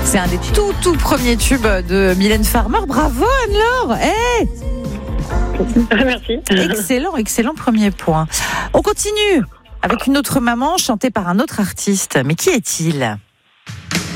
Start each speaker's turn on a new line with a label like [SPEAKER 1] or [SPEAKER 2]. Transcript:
[SPEAKER 1] C'est un des tout premiers tubes de Mylène Farmer. Bravo Anne-Laure.
[SPEAKER 2] Merci.
[SPEAKER 1] Excellent premier point. On continue avec une autre maman chantée par un autre artiste. Mais qui est-il ?